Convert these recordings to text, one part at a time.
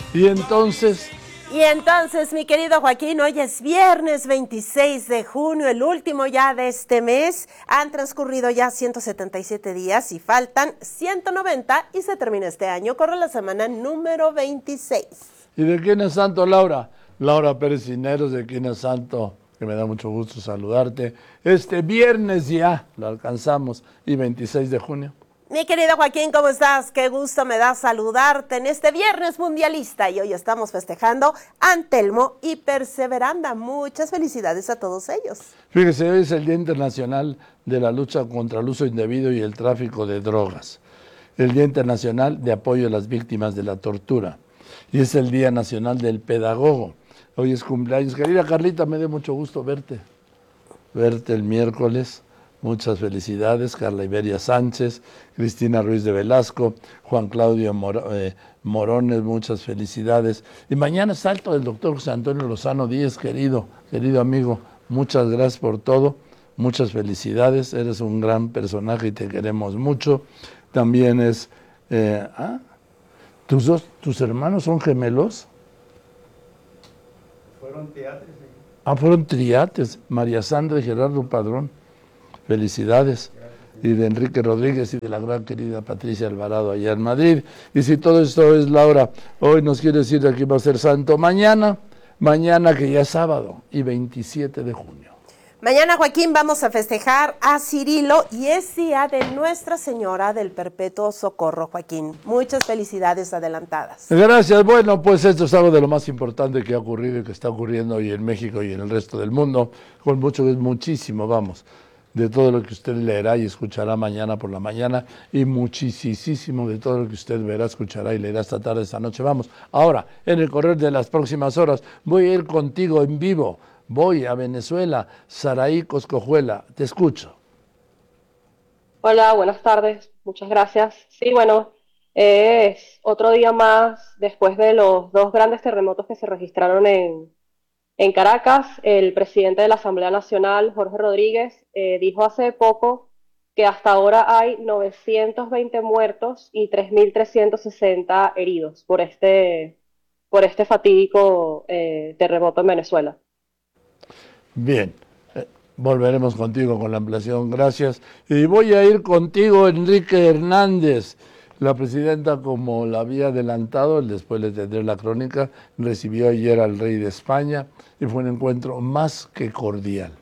Y entonces, mi querido Joaquín, hoy es viernes 26 de junio, el último ya de este mes. Han transcurrido ya 177 días y faltan 190 y se termina este año. Corre la semana número 26. ¿y de quién es santo, Laura? Laura Pérez Cisneros, de quién es santo, que me da mucho gusto saludarte. Este viernes ya lo alcanzamos, y 26 de junio. Mi querido Joaquín, ¿cómo estás? Qué gusto me da saludarte en este viernes mundialista y hoy estamos festejando Antelmo y Perseveranda. Muchas felicidades a todos ellos. Fíjese, hoy es el Día Internacional de la Lucha contra el Uso Indebido y el Tráfico de Drogas, el Día Internacional de Apoyo a las Víctimas de la Tortura y es el Día Nacional del Pedagogo. Hoy es cumpleaños. Querida Carlita, me da mucho gusto verte el miércoles. Muchas felicidades, Carla Iberia Sánchez, Cristina Ruiz de Velasco, Juan Claudio Morones, muchas felicidades. Y mañana salto del doctor José Antonio Lozano Díez, querido amigo, muchas gracias por todo, muchas felicidades, eres un gran personaje y te queremos mucho. También es, ¿tus hermanos son gemelos? Fueron triates. Fueron triates, María Sandra y Gerardo Padrón. Felicidades. Y de Enrique Rodríguez y de la gran querida Patricia Alvarado allá en Madrid. Y si todo esto es, Laura, hoy nos quiere decir que va a ser santo mañana que ya es sábado y 27 de junio. Mañana, Joaquín, vamos a festejar a Cirilo y es día de Nuestra Señora del Perpetuo Socorro, Joaquín. Muchas felicidades adelantadas. Gracias. Bueno, pues esto es algo de lo más importante que ha ocurrido y que está ocurriendo hoy en México y en el resto del mundo. Con muchísimo, vamos, de todo lo que usted leerá y escuchará mañana por la mañana y muchísimo de todo lo que usted verá, escuchará y leerá esta tarde, esta noche. Vamos, ahora, en el correr de las próximas horas, voy a ir contigo en vivo. Voy a Venezuela, Saraí Coscojuela, te escucho. Hola, buenas tardes, muchas gracias. Sí, bueno, es otro día más después de los dos grandes terremotos que se registraron en Caracas. El presidente de la Asamblea Nacional, Jorge Rodríguez, dijo hace poco que hasta ahora hay 920 muertos y 3.360 heridos por este fatídico terremoto en Venezuela. Bien, volveremos contigo con la ampliación, gracias. Y voy a ir contigo, Enrique Hernández. La presidenta, como la había adelantado, después le tendré la crónica, recibió ayer al rey de España y fue un encuentro más que cordial.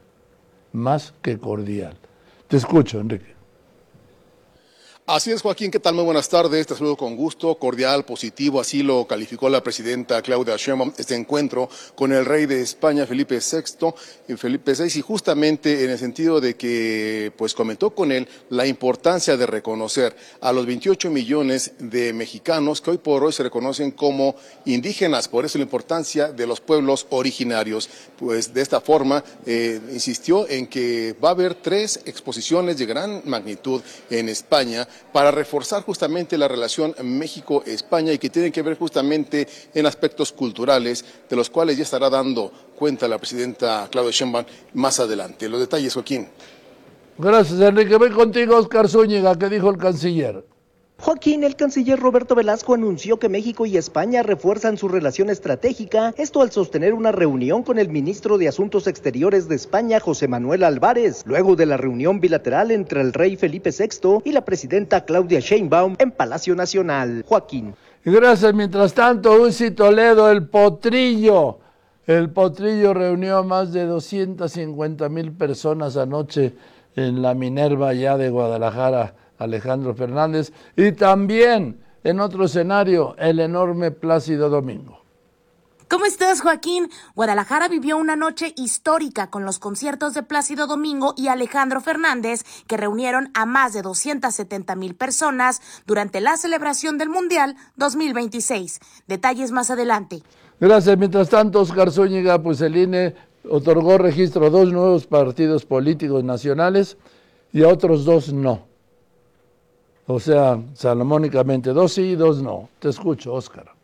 Te escucho, Enrique. Así es, Joaquín, ¿qué tal? Muy buenas tardes, te saludo con gusto, cordial, positivo, así lo calificó la presidenta Claudia Sheinbaum, este encuentro con el rey de España, Felipe VI, y justamente en el sentido de que, pues comentó con él la importancia de reconocer a los 28 millones de mexicanos que hoy por hoy se reconocen como indígenas, por eso la importancia de los pueblos originarios. Pues de esta forma, insistió en que va a haber 3 exposiciones de gran magnitud en España, para reforzar justamente la relación México-España y que tienen que ver justamente en aspectos culturales, de los cuales ya estará dando cuenta la presidenta Claudia Sheinbaum más adelante. Los detalles, Joaquín. Gracias, Enrique. Voy contigo, Oscar Zúñiga. ¿Qué dijo el canciller? Joaquín, el canciller Roberto Velasco anunció que México y España refuerzan su relación estratégica, esto al sostener una reunión con el ministro de Asuntos Exteriores de España, José Manuel Álvarez, luego de la reunión bilateral entre el rey Felipe VI y la presidenta Claudia Sheinbaum en Palacio Nacional. Joaquín. Gracias. Mientras tanto, Uzi Toledo, el potrillo reunió a más de 250,000 personas anoche en la Minerva ya de Guadalajara, Alejandro Fernández, y también en otro escenario, el enorme Plácido Domingo. ¿Cómo estás, Joaquín? Guadalajara vivió una noche histórica con los conciertos de Plácido Domingo y Alejandro Fernández, que reunieron a más de 270,000 personas durante la celebración del Mundial 2026. Detalles más adelante. Gracias. Mientras tanto, Oscar Zúñiga, pues el INE otorgó registro a 2 nuevos partidos políticos nacionales y a otros 2 no. O sea, salomónicamente 2 sí y 2 no. Te escucho, Óscar.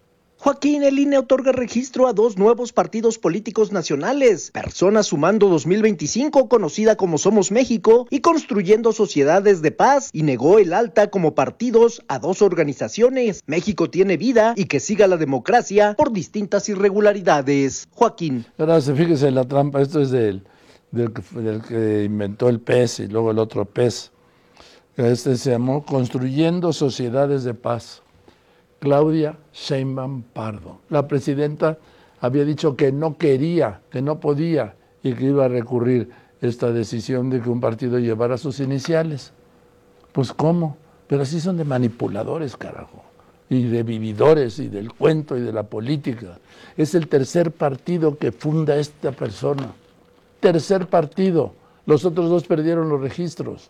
Joaquín, el INE otorga registro a 2 nuevos partidos políticos nacionales, Personas Sumando 2025, conocida como Somos México, y Construyendo Sociedades de Paz, y negó el alta como partidos a 2 organizaciones, México Tiene Vida y Que Siga la Democracia, por distintas irregularidades. Joaquín. Gracias, fíjese la trampa, esto es del que inventó el PES y luego el otro PES. Este se llamó Construyendo Sociedades de Paz. Claudia Sheinbaum Pardo. La presidenta había dicho que no quería, que no podía y que iba a recurrir esta decisión de que un partido llevara sus iniciales. Pues ¿cómo? Pero así son de manipuladores, carajo, y de vividores y del cuento y de la política. Es el tercer partido que funda esta persona. Tercer partido. Los otros 2 perdieron los registros.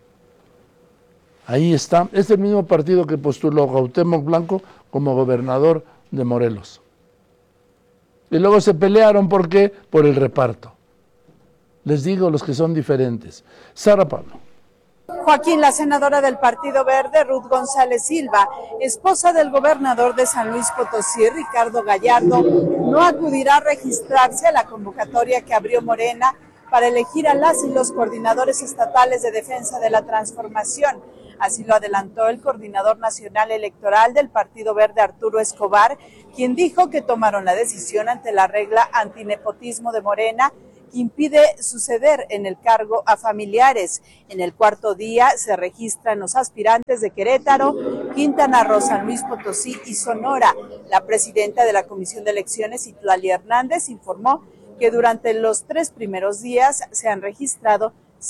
Ahí está, es el mismo partido que postuló Cuauhtémoc Blanco como gobernador de Morelos. Y luego se pelearon, ¿por qué? Por el reparto. Les digo los que son diferentes. Sara Pablo. Joaquín, la senadora del Partido Verde, Ruth González Silva, esposa del gobernador de San Luis Potosí, Ricardo Gallardo, no acudirá a registrarse a la convocatoria que abrió Morena para elegir a las y los coordinadores estatales de defensa de la transformación. Así lo adelantó el coordinador nacional electoral del Partido Verde, Arturo Escobar, quien dijo que tomaron la decisión ante la regla antinepotismo de Morena, que impide suceder en el cargo a familiares. En el 4º día se registran los aspirantes de Querétaro, Quintana Roo, San Luis Potosí y Sonora. La presidenta de la Comisión de Elecciones, Itlali Hernández, informó que durante los 3 primeros días se han registrado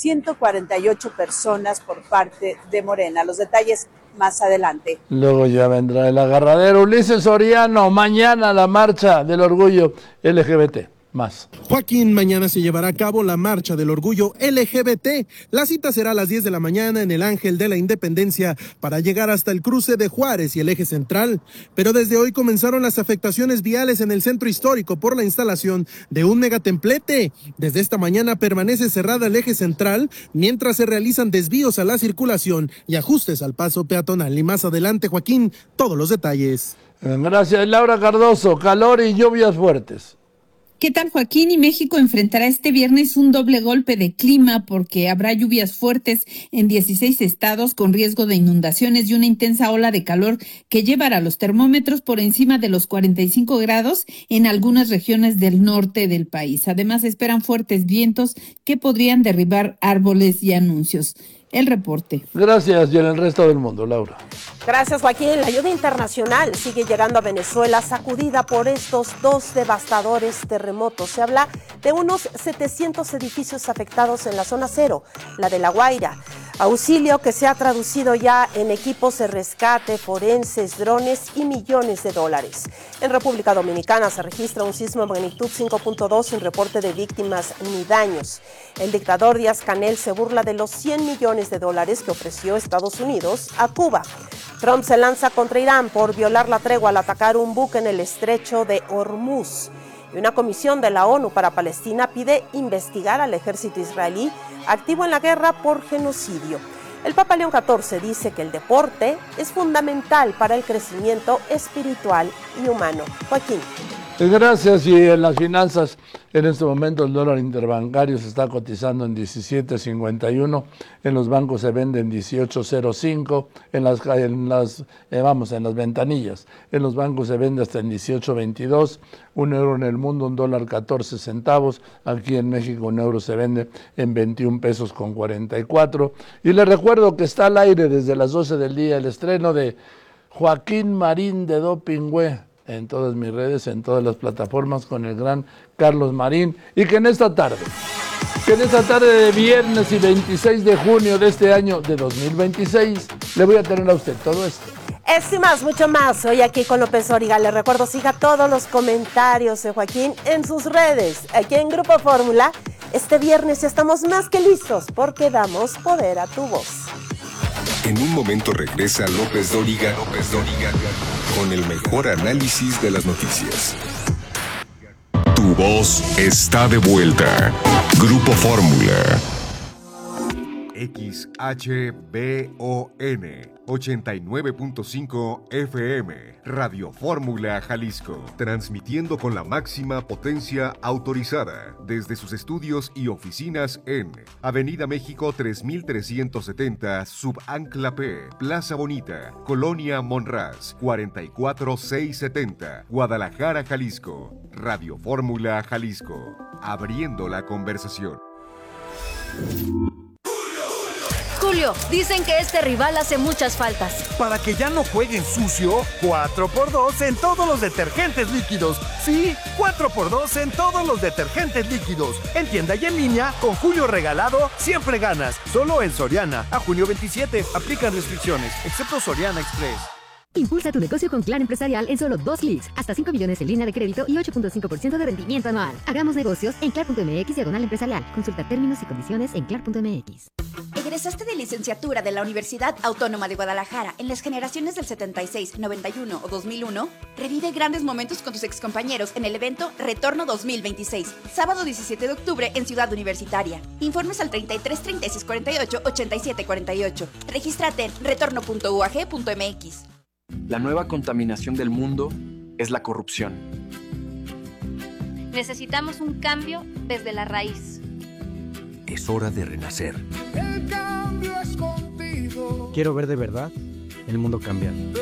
148 personas por parte de Morena. Los detalles más adelante. Luego ya vendrá el agarradero. Ulises Soriano, mañana la marcha del orgullo LGBT. Más. Joaquín, mañana se llevará a cabo la marcha del orgullo LGBT. La cita será a las 10 de la mañana en el Ángel de la Independencia para llegar hasta el cruce de Juárez y el eje central. Pero desde hoy comenzaron las afectaciones viales en el centro histórico por la instalación de un megatemplete. Desde esta mañana permanece cerrada el eje central mientras se realizan desvíos a la circulación y ajustes al paso peatonal. Y más adelante, Joaquín, todos los detalles. Gracias, Laura Cardoso. Calor y lluvias fuertes. ¿Qué tal, Joaquín? Y México enfrentará este viernes un doble golpe de clima porque habrá lluvias fuertes en 16 estados con riesgo de inundaciones y una intensa ola de calor que llevará los termómetros por encima de los 45 grados en algunas regiones del norte del país. Además, esperan fuertes vientos que podrían derribar árboles y anuncios. El reporte. Gracias, y en el resto del mundo, Laura. Gracias, Joaquín. La ayuda internacional sigue llegando a Venezuela, sacudida por estos 2 devastadores terremotos. Se habla de unos 700 edificios afectados en la zona 0, la de La Guaira. Auxilio que se ha traducido ya en equipos de rescate, forenses, drones y millones de dólares. En República Dominicana se registra un sismo de magnitud 5.2 sin reporte de víctimas ni daños. El dictador Díaz-Canel se burla de los 100 millones de dólares que ofreció Estados Unidos a Cuba. Trump se lanza contra Irán por violar la tregua al atacar un buque en el estrecho de Hormuz. Y una comisión de la ONU para Palestina pide investigar al ejército israelí activo en la guerra por genocidio. El Papa León XIV dice que el deporte es fundamental para el crecimiento espiritual y humano. Joaquín. Gracias. Y en las finanzas, en este momento el dólar interbancario se está cotizando en 17.51, en los bancos se vende en 18.05, en las ventanillas, en los bancos se vende hasta en 18.22, un euro en el mundo, un dólar 14 centavos, aquí en México un euro se vende en 21 pesos con 44. Y les recuerdo que está al aire desde las 12 del día el estreno de Joaquín Marín de Dopingüe, en todas mis redes, en todas las plataformas, con el gran Carlos Marín, y que en esta tarde de viernes y 26 de junio de este año de 2026, le voy a tener a usted todo esto. Esto y más, mucho más, hoy aquí con López Dóriga. Le recuerdo, siga todos los comentarios de Joaquín en sus redes, aquí en Grupo Fórmula. Este viernes ya estamos más que listos, porque damos poder a tu voz. En un momento regresa López Dóriga con el mejor análisis de las noticias. Tu voz está de vuelta. Grupo Fórmula. XHBON 89.5 FM, Radio Fórmula Jalisco, transmitiendo con la máxima potencia autorizada desde sus estudios y oficinas en Avenida México 3370, Subancla P, Plaza Bonita, Colonia Monraz, 44670, Guadalajara, Jalisco. Radio Fórmula Jalisco, abriendo la conversación. Julio, dicen que este rival hace muchas faltas. Para que ya no jueguen sucio, 4x2 en todos los detergentes líquidos. Sí, 4x2 en todos los detergentes líquidos. En tienda y en línea, con Julio regalado, siempre ganas. Solo en Soriana. A junio 27, aplican restricciones, excepto Soriana Express. Impulsa tu negocio con Claro Empresarial en solo 2 clics. Hasta 5 millones en línea de crédito y 8.5% de rendimiento anual. Hagamos negocios en clar.mx/empresarial. Consulta términos y condiciones en clar.mx. Egresaste de licenciatura de la Universidad Autónoma de Guadalajara en las generaciones del 76, 91 o 2001. Revive grandes momentos con tus excompañeros en el evento Retorno 2026, sábado 17 de octubre en Ciudad Universitaria. Informes al 33 36 48 87 48. Regístrate en retorno.uag.mx. La nueva contaminación del mundo es la corrupción. Necesitamos un cambio desde la raíz. Es hora de renacer. El cambio es contigo. Quiero ver de verdad el mundo cambiar.